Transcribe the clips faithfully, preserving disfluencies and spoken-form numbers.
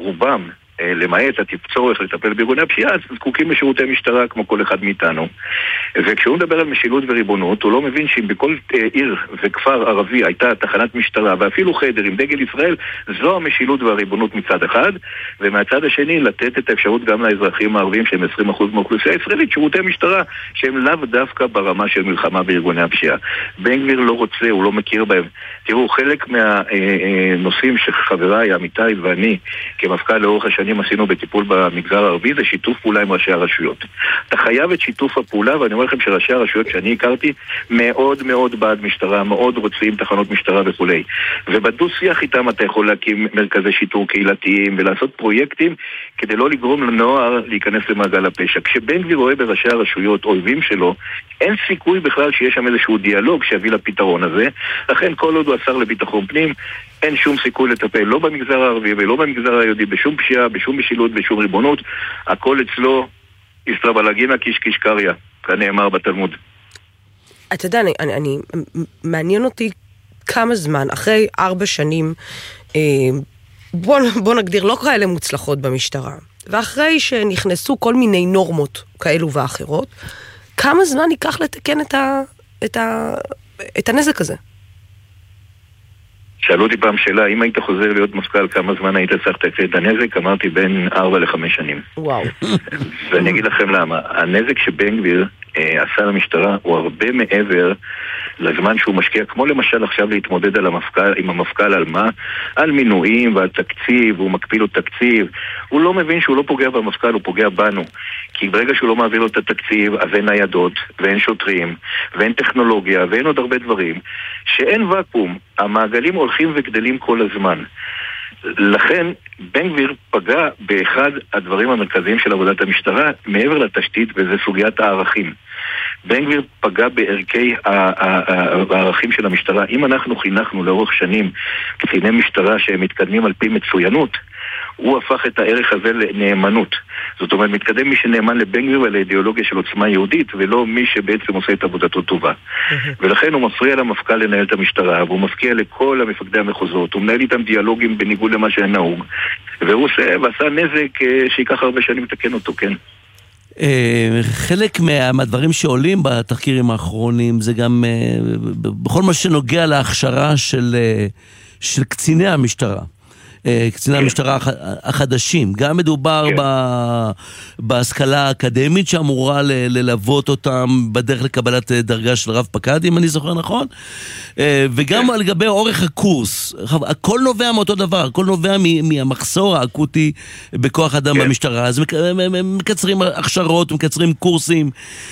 רובם, למעט הצורך לטפל בארגוני הפשיעה, זקוקים לשירותי משטרה כמו כל אחד מאיתנו. וכשהוא מדבר על משילות וריבונות, הוא לא מבין שאם בכל עיר וכפר ערבי הייתה תחנת משטרה ואפילו חדר עם דגל ישראל, זו המשילות והריבונות מצד אחד, ומהצד השני לתת את האפשרות גם לאזרחים הערבים שהם עשרים אחוז מהאוכלוסייה הישראלית, שירותי משטרה שהם לאו דווקא ברמה של מלחמה בארגוני הפשיעה. בן גביר לא רוצה, הוא לא מכיר בהם. תראו, חלק מהנושאים שחבריי, עמיתי ואני, כמפכ"ל לאורך השנים עשינו בטיפול במגזר הערבי, זה שיתוף פעולה עם ראשי הרשויות. אתה חייב את שיתוף הפעולה, ואני אומר לכם שראשי הרשויות שאני הכרתי מאוד מאוד בעד משטרה, מאוד רוצים תחנות משטרה וכו'. ובדו שיח איתם אתה יכול להקים מרכזי שיטור קהילתיים ולעשות פרויקטים כדי לא לגרום לנוער להיכנס למעגל הפשע. כשבן גביר רואה בראשי הרשויות אויבים שלו, אין סיכוי בכלל שיש שם איזשהו דיאלוג שיביא לפתרון הזה. לכן כל עוד הוא השר לביטחון פנים, אין שום סיכוי לטפל, לא במגזר הערבי ולא במגזר היהודי, בשום פשיעה, בשום משילות, בשום ריבונות. הכל אצלו יסטרבלגינה קיש קיש קריה, כנאמר בתלמוד. אתה יודע, אני, אני, אני, מעניין אותי כמה זמן, אחרי ארבע שנים, אה, בוא, בוא נגדיר, לא כאלה מוצלחות במשטרה, ואחרי שנכנסו כל מיני נורמות כאלו ואחרות, כמה זמן ייקח לתקן את, ה, את, ה, את הנזק הזה? שאלו אותי פעם שאלה, אם היית חוזר להיות מפכ"ל, כמה זמן היית צריך לתקן את הנזק? אמרתי בין ארבע לחמש שנים. וואו. ואני אגיד לכם למה. הנזק שבן גביר אה, עשה למשטרה הוא הרבה מעבר לזמן שהוא משקיע, כמו למשל עכשיו להתמודד על המפכ"ל, עם המפכ"ל על מה? על מינויים ועל תקציב, הוא מקפיל לו תקציב. הוא לא מבין שהוא לא פוגע במפכ"ל, הוא פוגע בנו. כי ברגע שהוא לא מעביר לו את התקציב, אז אין ניידות, ואין שוטרים, ואין טכנולוגיה, ואין עוד הרבה דברים, שאין וקום. המעגלים הולכים וגדלים כל הזמן. לכן, בן גביר פגע באחד הדברים המרכזיים של עבודת המשטרה, מעבר לתשתית, וזה סוגיית הערכים. בן גביר פגע בערכי הערכים של המשטרה. אם אנחנו חינכנו לאורך שנים קציני משטרה שהם מתקדמים על פי מצוינות, הוא הפך את הערך הזה לנאמנות. זאת אומרת, מתקדם מי שנאמן לבן גביר ולאידיאולוגיה של עוצמה יהודית, ולא מי שבעצם עושה את עבודתו טובה. ולכן הוא מפריע למפכ"ל לנהל את המשטרה, והוא מפקיע לכל המפקדי המחוזות, הוא מנהל איתם דיאלוגים בניגוד למה שנהוג, והוא עושה, ועשה נזק שיקח הרבה שנים לתקן אותו, כן. חלק מהדברים שעולים בתחקירים האחרונים זה גם בכל מה שנוגע להכשרה של, של קציני המשטרה. קציני המשטרה החדשים, גם מדובר בהשכלה האקדמית שאמורה ללוות אותם בדרך לקבלת דרגה של רב פקד, אם אני זוכר נכון, וגם לגבי אורך הקורס. הכל נובע מאותו דבר, הכל נובע מהמחסור האקוטי בכוח אדם במשטרה, אז מקצרים הכשרות, מקצרים קורסים.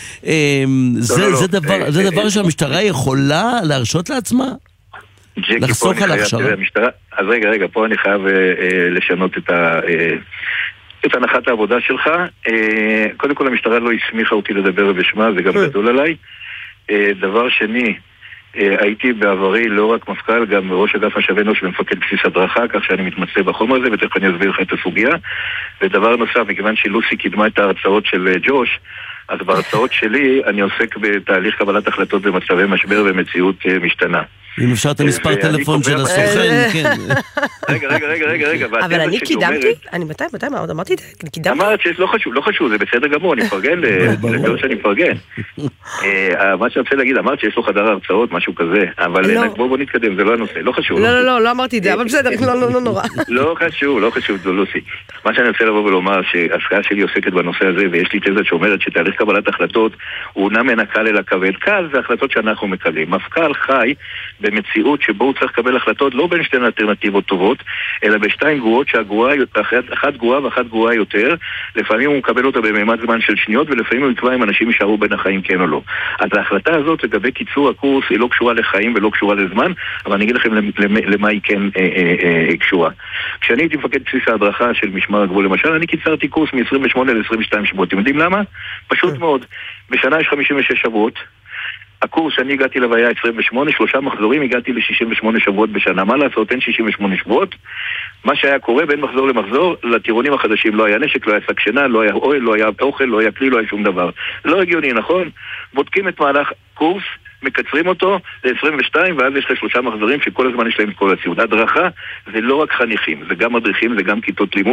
זה דבר שהמשטרה יכולה להרשות לעצמה? לחסוך על ההכשרה? אז רגע, רגע, פה אני חייב אה, לשנות את, ה, אה, את הנחת העבודה שלך. אה, קודם כל, המשטרה לא הסמיכה אותי לדבר בשמה, זה גם גדול עליי. אה, דבר שני, אה, הייתי בעברי לא רק מפכ"ל, גם ראש אגף משאבי אנוש ומפקד בסיס הדרכה, כך שאני מתמצא בחומר הזה, ותכף אני אסביר לך את הסוגיה. ודבר נוסף, מכיוון שלוסי קידמה את ההרצאות של ג'וש, אז בהרצאות שלי אני עוסק בתהליך קבלת החלטות במצבי משבר ומציאות משתנה. אם אפשר את המספר טלפון של הסוכן, כן. רגע, רגע, רגע, רגע, רגע. אבל אני קידמתי? אני מתי, מתי, מה עוד אמרתי? קידמתי? אמרת שיש, לא חשוב, לא חשוב, זה בסדר גמור, אני מפרגן, לדבר שאני מפרגן. מה שאני רוצה להגיד, אמרת שיש לו חדר הרצאות, משהו כזה, אבל בואו נתקדם, זה לא הנושא, לא חשוב. לא, לא, לא, לא אמרתי את זה, אבל בסדר, לא, לא נורא. לא חשוב, לא חשוב, זו לוסי. מה שאני רוצה לבוא ולומר, שההשקעה שלי עוסקת בנושא הזה, ויש לי תזה שאומרת שתהליך קבלת החלטות הוא נע מן הקל אל הכבד. קל זה החלטות שאנחנו מקבלים. מפכ"ל חי במציאות שבו הוא צריך לקבל החלטות לא בין שתי אלטרנטיבות טובות, אלא בשתיים גרועות, שהגרועה, אחת גרועה ואחת גרועה יותר. לפעמים הוא מקבל אותה בממד זמן של שניות, ולפעמים הוא יקבע אם אנשים יישארו בין החיים כן או לא. אז ההחלטה הזאת לגבי קיצור הקורס היא לא קשורה לחיים ולא קשורה לזמן, אבל אני אגיד לכם למה היא כן אה, אה, אה, קשורה. כשאני הייתי מפקד בסיס ההדרכה של משמר הגבול למשל, אני קיצרתי קורס מ-עשרים ושמונה ל-עשרים ושתיים שבועות. אתם יודעים למה? פשוט מאוד. בשנה יש חמישים ושש שבועות. הקורס שאני הגעתי לו היה עשרים ושמונה, שלושה מחזורים, הגעתי ל-שישים ושמונה שבועות בשנה. מה לעשות? אין שישים ושמונה שבועות. מה שהיה קורה בין מחזור למחזור, לטירונים החדשים לא היה נשק, לא היה סכשנה, לא היה אוהל, לא היה אוכל, לא היה כלי, לא היה שום דבר. לא הגיוני, נכון? בודקים את מהלך קורס, מקצרים אותו ל-עשרים ושתיים, ואז יש לשלושה מחזורים שכל הזמן יש להם את כל הציוד. הדרכה זה לא רק חניכים, זה גם מדריכים, זה גם כיתות לימוד.